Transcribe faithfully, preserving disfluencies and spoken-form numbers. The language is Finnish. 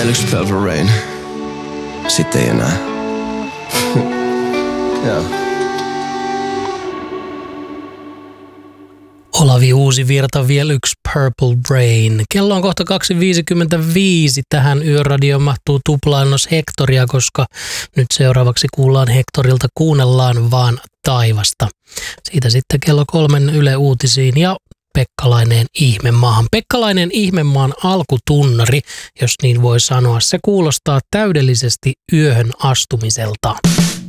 Vielä yksi Purple Rain. Sitten ei enää. Joo. Olavi Uusivirta, vielä yksi Purple Rain. Kello on kohta kaksi viisikymmentäviisi. Tähän Yöradioon mahtuu tuplaannos Hectoria, koska nyt seuraavaksi kuullaan Hectorilta Kuunnellaan vaan taivasta. Siitä sitten kello kolmen Yle Uutisiin ja Pekkalainen Ihmemaahan. Pekkalainen Ihmemaan alkutunnari, jos niin voi sanoa. Se kuulostaa täydellisesti yöhön astumiselta.